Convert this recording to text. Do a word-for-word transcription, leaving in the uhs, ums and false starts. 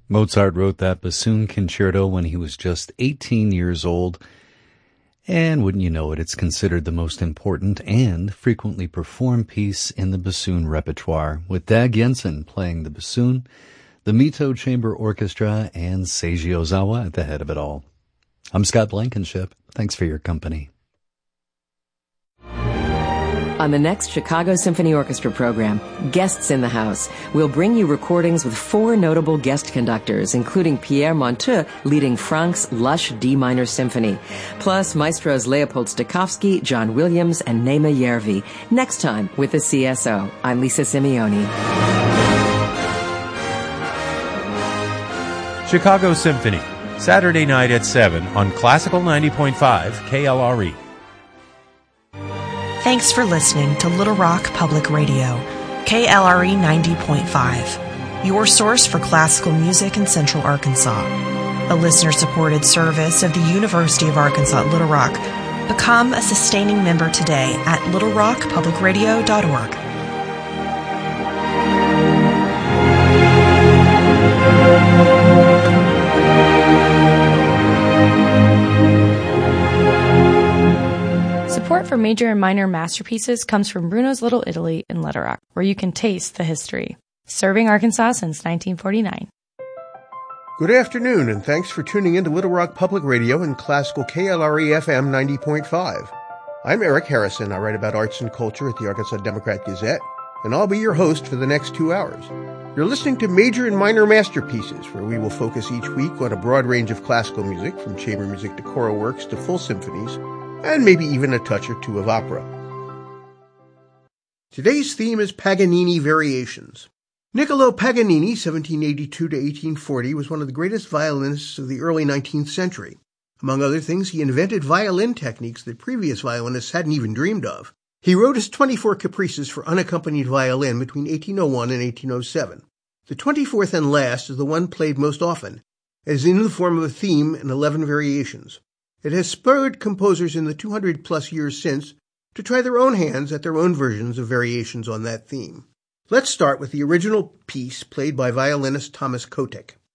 Mozart wrote that bassoon concerto when he was just eighteen years old, and wouldn't you know it, it's considered the most important and frequently performed piece in the bassoon repertoire, with Dag Jensen playing the bassoon, the Mito Chamber Orchestra, and Seiji Ozawa at the head of it all. I'm Scott Blankenship. Thanks for your company. On the next Chicago Symphony Orchestra program, Guests in the House, we'll bring you recordings with four notable guest conductors, including Pierre Monteux leading Franck's lush D minor symphony, plus maestros Leopold Stokowski, John Williams, and Nema Järvi. Next time with the C S O. I'm Lisa Simeoni. Chicago Symphony, Saturday night at seven on Classical ninety point five K L R E. Thanks for listening to Little Rock Public Radio, K L R E ninety point five, your source for classical music in Central Arkansas. A listener-supported service of the University of Arkansas at Little Rock. Become a sustaining member today at little rock public radio dot org. Support for Major and Minor Masterpieces comes from Bruno's Little Italy in Little Rock, where you can taste the history. Serving Arkansas since nineteen forty-nine. Good afternoon, and thanks for tuning in to Little Rock Public Radio and Classical K L R E F M ninety point five. I'm Eric Harrison. I write about arts and culture at the Arkansas Democrat Gazette, and I'll be your host for the next two hours. You're listening to Major and Minor Masterpieces, where we will focus each week on a broad range of classical music, from chamber music to choral works to full symphonies, and maybe even a touch or two of opera. Today's theme is Paganini Variations. Niccolò Paganini, seventeen eighty-two to eighteen forty, was one of the greatest violinists of the early nineteenth century. Among other things, he invented violin techniques that previous violinists hadn't even dreamed of. He wrote his twenty-four caprices for unaccompanied violin between eighteen oh one and eighteen oh seven. The twenty-fourth and last is the one played most often, as in the form of a theme and eleven variations. It has spurred composers in the two hundred plus years since to try their own hands at their own versions of variations on that theme. Let's start with the original piece played by violinist Thomas Kotek.